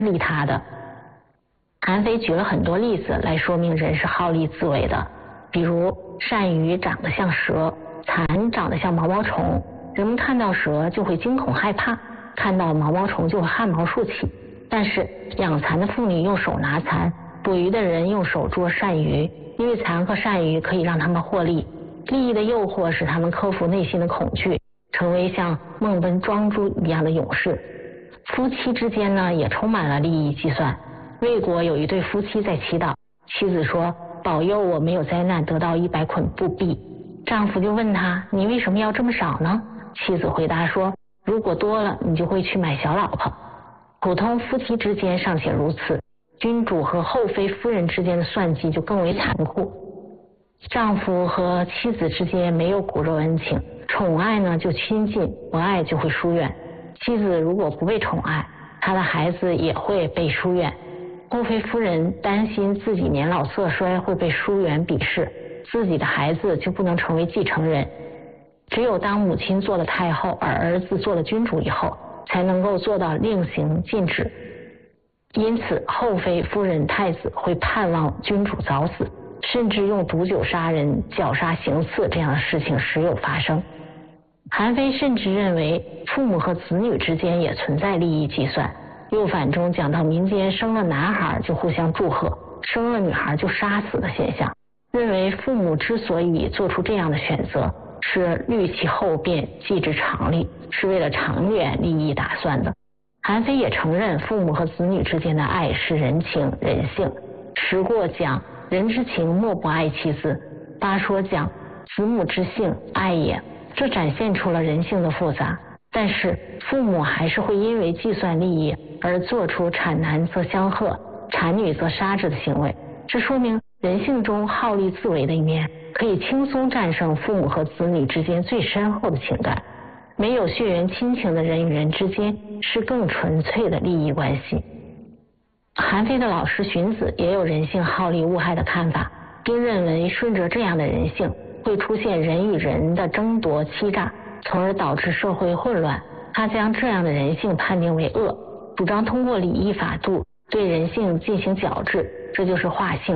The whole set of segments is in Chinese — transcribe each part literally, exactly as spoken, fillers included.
利他的。韩非举了很多例子来说明人是好利自为的，比如鳝鱼长得像蛇，蚕长得像毛毛虫，人们看到蛇就会惊恐害怕，看到毛毛虫就会汗毛竖起。但是养蚕的妇女用手拿蚕，捕鱼的人用手捉鳝鱼，因为蚕和鳝鱼可以让他们获利，利益的诱惑使他们克服内心的恐惧，成为像孟奔、庄朱一样的勇士。夫妻之间呢，也充满了利益计算。魏国有一对夫妻在祈祷，妻子说：“保佑我没有灾难得到一百捆布币。”丈夫就问他：“你为什么要这么少呢？”妻子回答说：“如果多了，你就会去买小老婆。”普通夫妻之间尚且如此，君主和后妃夫人之间的算计就更为残酷。丈夫和妻子之间没有骨肉恩情，宠爱呢就亲近，不爱就会疏远。妻子如果不被宠爱，她的孩子也会被疏远。后妃夫人担心自己年老色衰会被疏远鄙视，自己的孩子就不能成为继承人。只有当母亲做了太后，而儿子做了君主以后，才能够做到令行禁止。因此后妃夫人太子会盼望君主早死，甚至用毒酒杀人、绞杀行刺这样的事情时有发生。韩非甚至认为父母和子女之间也存在利益计算。右反中讲到民间生了男孩就互相祝贺，生了女孩就杀死的现象，认为父母之所以做出这样的选择，是虑其后变，计之常利，是为了长远利益打算的。韩非也承认父母和子女之间的爱是人情人性。时过讲人之情莫不爱其子，八说讲子母之性爱也，这展现出了人性的复杂。但是父母还是会因为计算利益而做出产男则相贺，产女则杀之的行为，这说明人性中好利自为的一面可以轻松战胜父母和子女之间最深厚的情感。没有血缘亲情的人与人之间是更纯粹的利益关系。韩非的老师荀子也有人性好利恶害的看法，并认为顺着这样的人性会出现人与人的争夺欺诈，从而导致社会混乱。他将这样的人性判定为恶，主张通过礼义法度对人性进行矫治，这就是化性。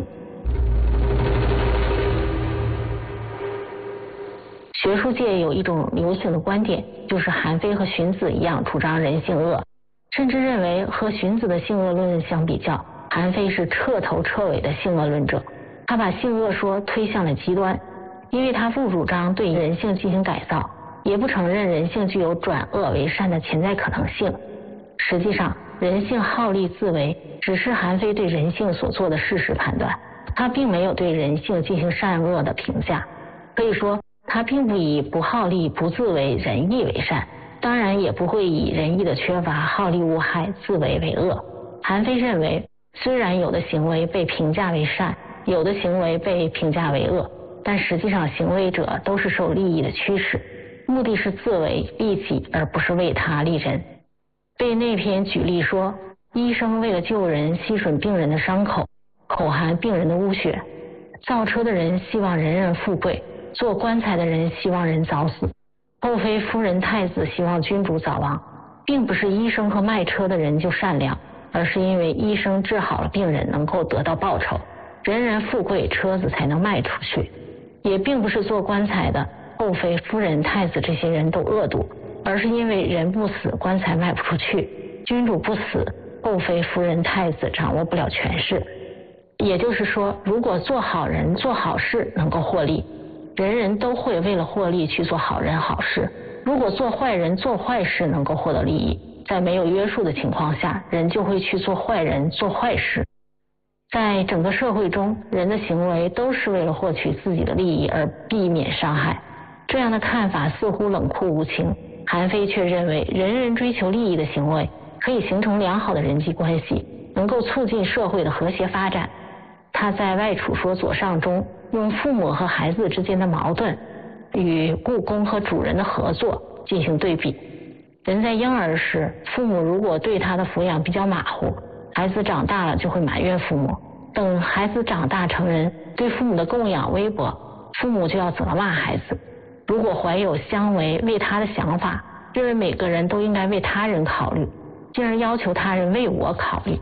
学术界有一种流行的观点，就是韩非和荀子一样主张人性恶，甚至认为和荀子的性恶论相比较，韩非是彻头彻尾的性恶论者。他把性恶说推向了极端，因为他不主张对人性进行改造，也不承认人性具有转恶为善的潜在可能性。实际上，人性好利自为只是韩非对人性所做的事实判断，他并没有对人性进行善恶的评价。可以说他并不以不好利不自为仁义为善，当然也不会以仁义的缺乏好利无害自为为恶。韩非认为，虽然有的行为被评价为善，有的行为被评价为恶，但实际上行为者都是受利益的驱使，目的是自为利己，而不是为他利人。被那篇举例说，医生为了救人吸吮病人的伤口，口含病人的污血；造车的人希望人人富贵，做棺材的人希望人早死；后妃夫人太子希望君主早亡。并不是医生和卖车的人就善良，而是因为医生治好了病人能够得到报酬，人人富贵，车子才能卖出去。也并不是做棺材的后妃夫人太子这些人都恶毒，而是因为人不死，棺材卖不出去；君主不死，后妃夫人太子掌握不了权势。也就是说，如果做好人做好事能够获利，人人都会为了获利去做好人好事；如果做坏人做坏事能够获得利益，在没有约束的情况下，人就会去做坏人做坏事。在整个社会中，人的行为都是为了获取自己的利益而避免伤害。这样的看法似乎冷酷无情，韩非却认为人人追求利益的行为可以形成良好的人际关系，能够促进社会的和谐发展。他在《外储说左上》中用父母和孩子之间的矛盾与雇工和主人的合作进行对比。人在婴儿时，父母如果对他的抚养比较马虎，孩子长大了就会埋怨父母；等孩子长大成人，对父母的供养微薄，父母就要责骂孩子。如果怀有相为为他的想法，认为每个人都应该为他人考虑，进而要求他人为我考虑，